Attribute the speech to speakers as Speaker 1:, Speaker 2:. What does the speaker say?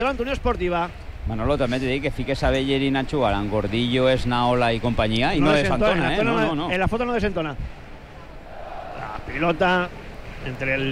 Speaker 1: l'Unió Esportiva.
Speaker 2: Manolo, també t'he dit que fiques a Bellerín a jugar amb Gordillo, Esnaola i companyia i no desentona,
Speaker 1: en la foto no desentona. La pilota entre el